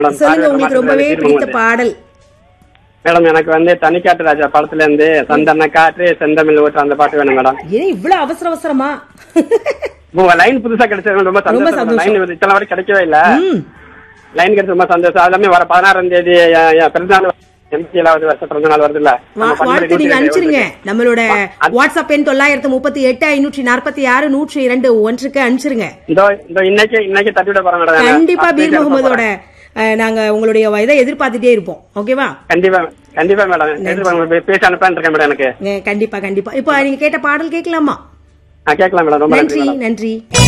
சொல்லுங்க, உங்களுக்கு ரொம்பவே பிடித்த பாடல். மேடம் எனக்கு வந்து தனிக்காட்டு ராஜா படத்துல இருந்து சந்தன காற்று செந்தமிழ் ஊற்று அந்த பாட்டு வேணும் மேடம். ஏன் இவ்வளவு அவசரமா? உங்க லைன் புதுசா கிடைச்சது ரொம்ப சந்தோஷம். லைன் இத்தனை வரை கிடைக்கவே இல்ல. லைன் கிடைச்சது ரொம்ப சந்தோஷம். அதுமே வர 16ஆம் தேதி பிறந்தநாள் 87வது வருஷம் பிறந்தநாள் வருது இல்ல. வாழ்த்து நீங்க அனுப்பிச்சிருங்க. நம்மளோட வாட்ஸ்அப் எண் 938 536 102 அனுப்பிச்சிருங்க. இன்னைக்கு தட்டிவிட போறேன் மேடம். கண்டிப்பா பீர் முகமதோட நாங்க உங்களுடைய இதை எதிர்பார்த்துட்டே இருப்போம். ஓகேவா? கண்டிப்பா மேடம். பேச அனுப்பான்னு இருக்கேன் மேடம் எனக்கு. கண்டிப்பா. இப்ப நீங்க கேட்ட பாடல் கேட்கலாமா? கேட்கலாம் மேடம். ரொம்ப நன்றி.